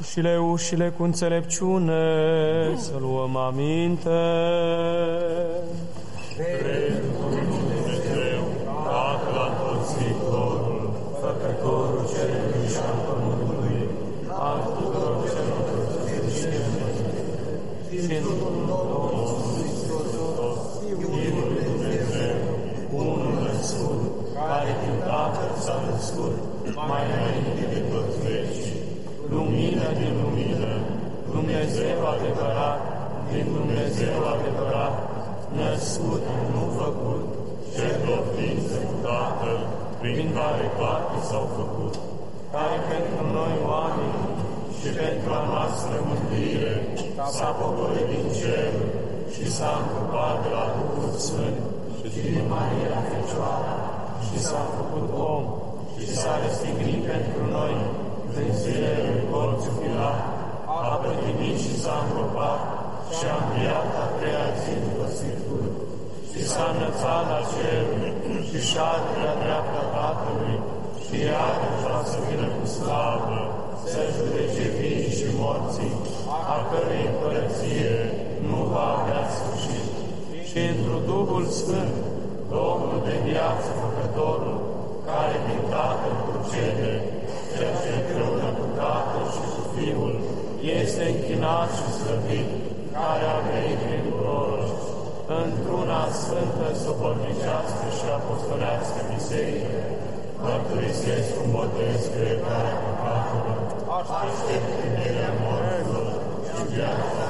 ușile cu înțelepciune, să luăm aminte. Cred în Dumnezeu, Tatăl Atotțitorul, Făcătorul cerului și al pământului, al tuturor celor prețioase și într-unul Domnul Hristos, Fiul lui Dumnezeu, unul născut, care din Tatăl s-a născut, mai înainte de toți vecii, lumină din lumină, Dumnezeu adevărat, din Dumnezeu adevărat, născut, nu făcut, cel de o ființă cu Tatăl, prin care toate s-au făcut, care pentru noi oameni și pentru a noastră mântuire s-a pogorât din cer și s-a încăpat de la Duhul Sfânt și din Maria Fecioară și s-a făcut om și s-a răstignit pentru noi în zilele lui Ponțiu Pilat, a pătimit și s-a îngropat și a înviat a treia zi după Sfântul și s-a înălțat la cer și șade la dreapta Tatălui și iată va să vină cu slavă să judece vii și morții, a cărei împărăție nu va avea sfârșit. Și întru Duhul Sfânt, Domnul de viață Făcătorul, care din Tatăl procede, cel ce împreună cu Tatăl și cu Fiul este închinat și slăvit, care a venit prin proroci, într-una sfântă, sobornicească și apostolească biserică, mărturisesc cu botez iertarea păcatelor, aștept învierea morților și viața